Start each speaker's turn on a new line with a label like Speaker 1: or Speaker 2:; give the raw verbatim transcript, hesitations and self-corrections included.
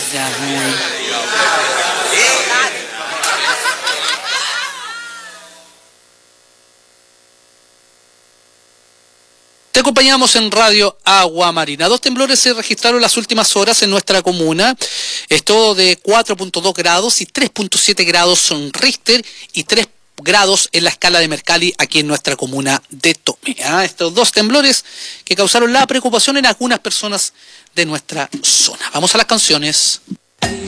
Speaker 1: Ya, muy. Te acompañamos en Radio Agua Marina. Dos temblores se registraron las últimas horas en nuestra comuna. Esto de cuatro punto dos grados y tres punto siete grados son Richter y tres grados en la escala de Mercalli aquí en nuestra comuna de Tome. ¿Ah? Estos dos temblores que causaron la preocupación en algunas personas de nuestra zona. Vamos a las canciones.